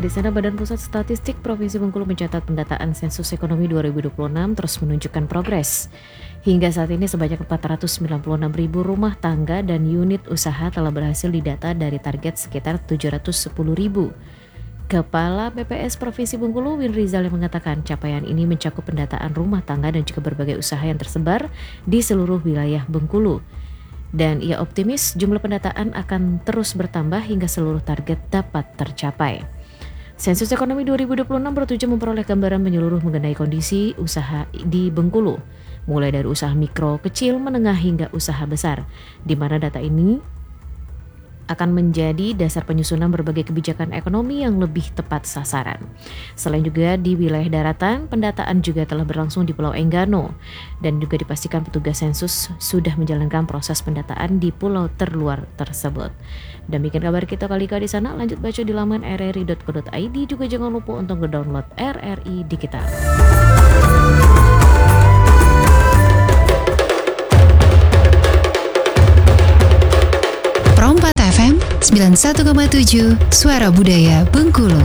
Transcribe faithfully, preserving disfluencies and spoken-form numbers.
di sana Badan Pusat Statistik Provinsi Bengkulu mencatat pendataan sensus ekonomi dua ribu dua puluh enam terus menunjukkan progres. Hingga saat ini sebanyak empat ratus sembilan puluh enam ribu rumah tangga dan unit usaha telah berhasil didata dari target sekitar tujuh ratus sepuluh ribu. Kepala B P S Provinsi Bengkulu Win Rizal yang mengatakan capaian ini mencakup pendataan rumah tangga dan juga berbagai usaha yang tersebar di seluruh wilayah Bengkulu. Dan ia optimis jumlah pendataan akan terus bertambah hingga seluruh target dapat tercapai. Sensus ekonomi dua ribu dua puluh enam bertujuan memperoleh gambaran menyeluruh mengenai kondisi usaha di Bengkulu, mulai dari usaha mikro, kecil, menengah hingga usaha besar, di mana data ini akan menjadi dasar penyusunan berbagai kebijakan ekonomi yang lebih tepat sasaran. Selain juga di wilayah daratan, pendataan juga telah berlangsung di Pulau Enggano dan juga dipastikan petugas sensus sudah menjalankan proses pendataan di pulau terluar tersebut. Demikian kabar kita kali ini di sana. Lanjut baca di laman r r i dot co dot i d. Juga jangan lupa untuk ngedownload R R I Digital. Perompak F M sembilan puluh satu koma tujuh Suara Budaya Bengkulu.